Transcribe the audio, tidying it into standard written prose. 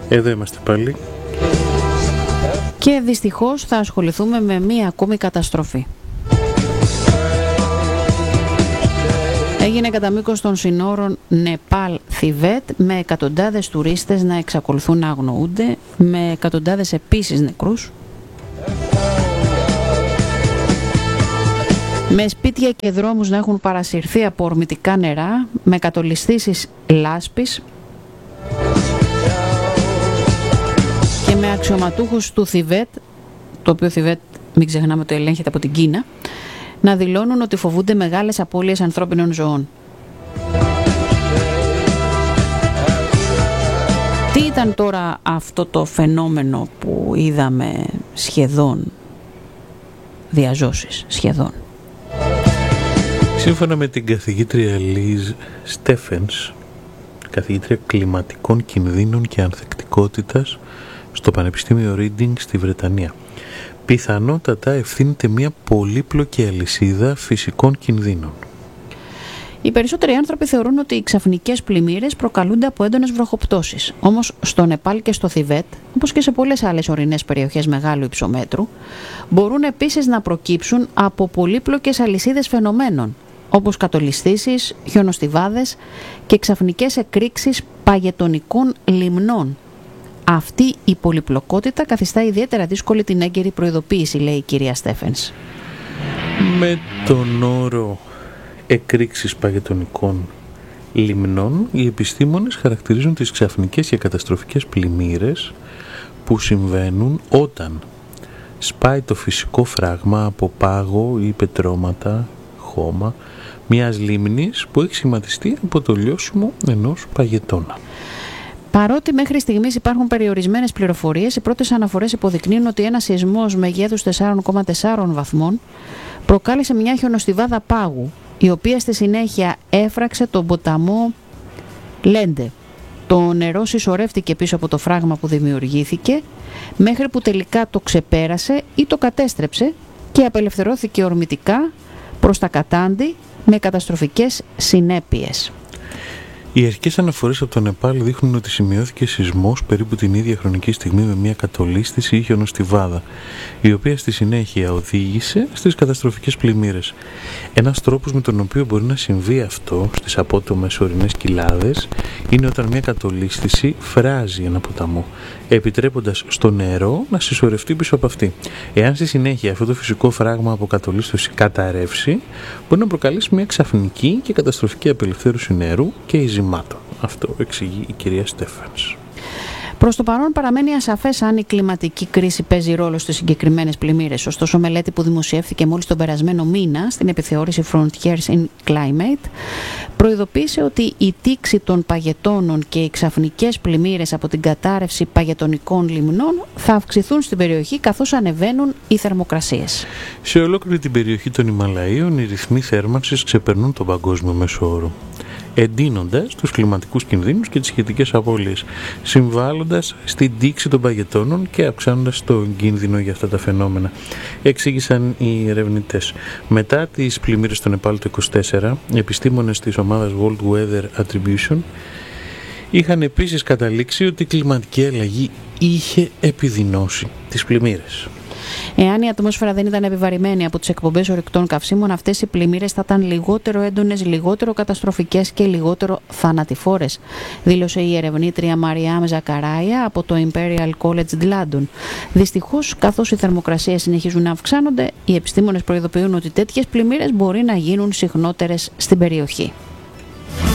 Εδώ είμαστε πάλι. Και δυστυχώς θα ασχοληθούμε με μία ακόμη καταστροφή. Έγινε κατά μήκος των συνόρων Νεπάλ-Θιβέτ, με εκατοντάδες τουρίστες να εξακολουθούν να αγνοούνται, με εκατοντάδες επίσης νεκρούς, με σπίτια και δρόμους να έχουν παρασυρθεί από ορμητικά νερά, με κατολισθήσεις λάσπης και με αξιωματούχους του Θιβέτ, το οποίο Θιβέτ μην ξεχνάμε ότι ελέγχεται από την Κίνα, να δηλώνουν ότι φοβούνται μεγάλες απώλειες ανθρώπινων ζωών. Τι ήταν τώρα αυτό το φαινόμενο που είδαμε σχεδόν διαζώσεις, σχεδόν? Σύμφωνα με την καθηγήτρια Λίζ Στέφενς, καθηγήτρια κλιματικών κινδύνων και ανθεκτικότητας στο Πανεπιστήμιο Reading στη Βρετανία, πιθανότατα ευθύνεται μια πολύπλοκη αλυσίδα φυσικών κινδύνων. Οι περισσότεροι άνθρωποι θεωρούν ότι οι ξαφνικές πλημμύρες προκαλούνται από έντονες βροχοπτώσεις. Όμως στο Νεπάλ και στο Θιβέτ, όπως και σε πολλές άλλες ορεινές περιοχές μεγάλου υψομέτρου, μπορούν επίσης να προκύψουν από πολύπλοκες αλυσίδες φαινομένων, όπως κατολισθήσεις, χιονοστιβάδες και ξαφνικές εκρήξεις παγετονικών λιμνών. Αυτή η πολυπλοκότητα καθιστά ιδιαίτερα δύσκολη την έγκαιρη προειδοποίηση, λέει η κυρία Στέφενς. Με τον όρο εκρήξεις παγετονικών λιμνών, οι επιστήμονες χαρακτηρίζουν τις ξαφνικές και καταστροφικές πλημμύρες που συμβαίνουν όταν σπάει το φυσικό φράγμα από πάγο ή πετρώματα, χώμα μιας λίμνης που έχει σχηματιστεί από το λιώσιμο ενός παγετώνα. Παρότι μέχρι στιγμής υπάρχουν περιορισμένες πληροφορίες, οι πρώτες αναφορές υποδεικνύουν ότι ένας σεισμός μεγέθους 4,4 βαθμών προκάλεσε μια χιονοστιβάδα πάγου, η οποία στη συνέχεια έφραξε τον ποταμό Λέντε. Το νερό συσσωρεύτηκε πίσω από το φράγμα που δημιουργήθηκε, μέχρι που τελικά το ξεπέρασε ή το κατέστρεψε και απελευθερώθηκε ορμητικά προς τα κατάντη με καταστροφικές συνέπειες. Οι αρχικές αναφορές από το Νεπάλ δείχνουν ότι σημειώθηκε σεισμός περίπου την ίδια χρονική στιγμή με μια κατολίσθηση ή χιονοστιβάδα, η οποία στη συνέχεια οδήγησε στις καταστροφικές πλημμύρες. Ένας τρόπος με τον οποίο μπορεί να συμβεί αυτό στις απότομες ορεινές κοιλάδες είναι όταν μια κατολίσθηση φράζει ένα ποταμό, επιτρέποντας στο νερό να συσσωρευτεί πίσω από αυτή. Εάν στη συνέχεια αυτό το φυσικό φράγμα από κατολίσθηση καταρρεύσει, μπορεί να προκαλέσει μια ξαφνική και καταστροφική απελευθέρωση νερού και ειζημάτων. Αυτό εξηγεί η κυρία Στέφανς. Προς το παρόν παραμένει ασαφές αν η κλιματική κρίση παίζει ρόλο στις συγκεκριμένες πλημμύρες. Ωστόσο, μελέτη που δημοσιεύθηκε μόλις τον περασμένο μήνα στην επιθεώρηση Frontiers in Climate προειδοποίησε ότι η τήξη των παγετώνων και οι ξαφνικές πλημμύρες από την κατάρρευση παγετονικών λιμνών θα αυξηθούν στην περιοχή καθώς ανεβαίνουν οι θερμοκρασίες. Σε ολόκληρη την περιοχή των Ιμαλαίων, οι ρυθμοί θέρμανσης ξεπερνούν τον παγκόσμιο μέσο όρο, εντείνοντας τους κλιματικούς κινδύνους και τις σχετικές απώλειες, συμβάλλοντας στην τήξη των παγετώνων και αυξάνοντας τον κίνδυνο για αυτά τα φαινόμενα, εξήγησαν οι ερευνητές. Μετά τις πλημμύρες στο Νεπάλ το 2024, οι επιστήμονες της ομάδας World Weather Attribution είχαν επίσης καταλήξει ότι η κλιματική αλλαγή είχε επιδεινώσει τις πλημμύρες. Εάν η ατμόσφαιρα δεν ήταν επιβαρημένη από τις εκπομπές ορυκτών καυσίμων, αυτές οι πλημμύρες θα ήταν λιγότερο έντονες, λιγότερο καταστροφικές και λιγότερο θανατηφόρες, δήλωσε η ερευνήτρια Μαριάμ Ζακαράια από το Imperial College London. Δυστυχώς, καθώς οι θερμοκρασίες συνεχίζουν να αυξάνονται, οι επιστήμονες προειδοποιούν ότι τέτοιες πλημμύρες μπορεί να γίνουν συχνότερες στην περιοχή.